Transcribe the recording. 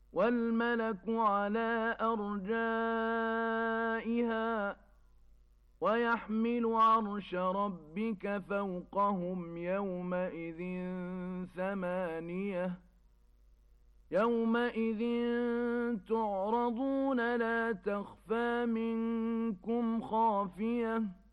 وَالْمَلَكُ عَلَىٰ أَرْجَائِهَا ۚ وَيَحْمِلُ عَرْشَ رَبِّكَ فَوْقَهُمْ يَوْمَئِذٍ ثَمَانِيَةٌ يَوْمَئِذٍ تُعْرَضُونَ لَا تَخْفَىٰ مِنكُمْ خَافِيَةٌ